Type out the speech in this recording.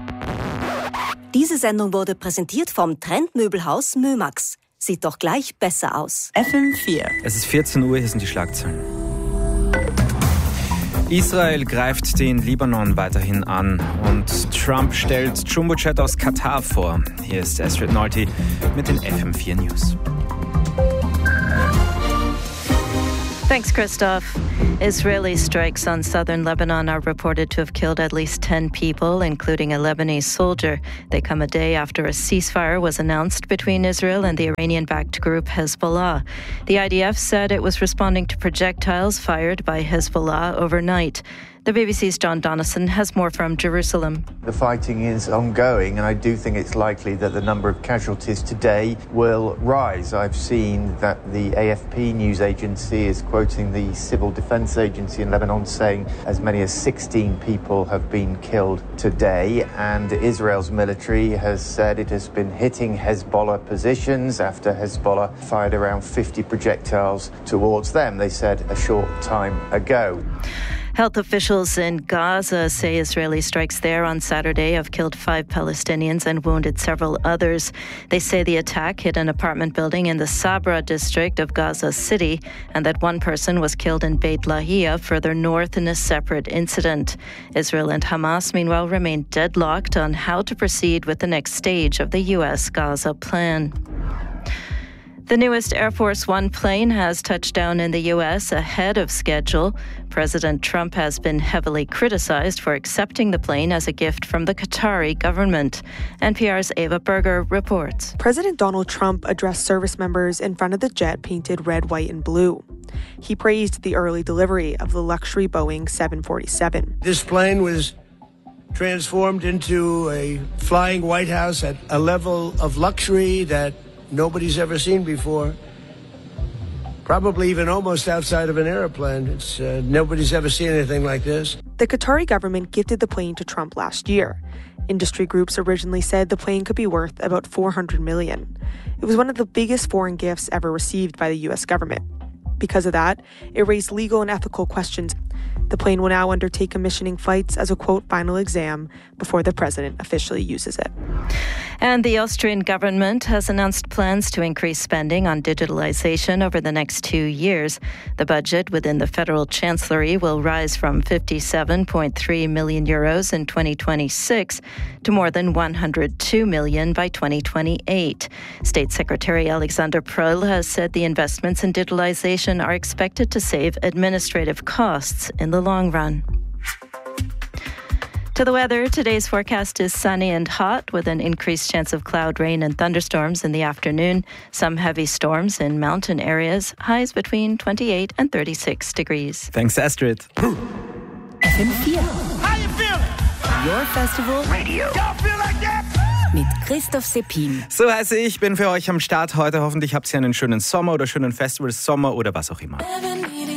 Diese Sendung wurde präsentiert vom Trendmöbelhaus Mömax. Sieht doch gleich besser aus. FM4. Es ist 14 Uhr, hier sind die Schlagzeilen. Israel greift den Libanon weiterhin an und Trump stellt Jumbojet aus Katar vor. Hier ist Astrid Nolte mit den FM4 News. Thanks, Christoph. Israeli strikes on southern Lebanon are reported to have killed at least 10 people, including a Lebanese soldier. They come a day after a ceasefire was announced between Israel and the Iranian-backed group Hezbollah. The IDF said it was responding to projectiles fired by Hezbollah overnight. The BBC's John Donison has more from Jerusalem. The fighting is ongoing, and I do think it's likely that the number of casualties today will rise. I've seen that the AFP news agency is quoting the Civil Defense Agency in Lebanon saying as many as 16 people have been killed today, and Israel's military has said it has been hitting Hezbollah positions after Hezbollah fired around 50 projectiles towards them, they said a short time ago. Health officials in Gaza say Israeli strikes there on Saturday have killed 5 Palestinians and wounded several others. They say the attack hit an apartment building in the Sabra district of Gaza City and that one person was killed in Beit Lahia further north in a separate incident. Israel and Hamas, meanwhile, remain deadlocked on how to proceed with the next stage of the U.S. Gaza plan. The newest Air Force One plane has touched down in the U.S. ahead of schedule. President Trump has been heavily criticized for accepting the plane as a gift from the Qatari government. NPR's Ava Berger reports. President Donald Trump addressed service members in front of the jet painted red, white, and blue. He praised the early delivery of the luxury Boeing 747. This plane was transformed into a flying White House at a level of luxury that nobody's ever seen before. Probably even almost outside of an airplane. It's nobody's ever seen anything like this. The Qatari government gifted the plane to Trump last year. Industry groups originally said the plane could be worth about $400 million. It was one of the biggest foreign gifts ever received by the U.S. government. Because of that, it raised legal and ethical questions. The plane will now undertake commissioning flights as a, quote, final exam before the president officially uses it. And the Austrian government has announced plans to increase spending on digitalization over the next 2 years. The budget within the federal chancellery will rise from 57.3 million euros in 2026 to more than 102 million by 2028. State Secretary Alexander Pröll has said the investments in digitalization are expected to save administrative costs in the long run. To the weather, today's forecast is sunny and hot with an increased chance of cloud, rain and thunderstorms in the afternoon. Some heavy storms in mountain areas, highs between 28 and 36 degrees. Thanks, Astrid. FM4. How you feeling? Your Festival Radio. Y'all feel like that? mit Christoph Seppin. So heiße ich, bin für euch am Start heute. Hoffentlich habt ihr einen schönen Sommer oder schönen Festival, Sommer oder was auch immer.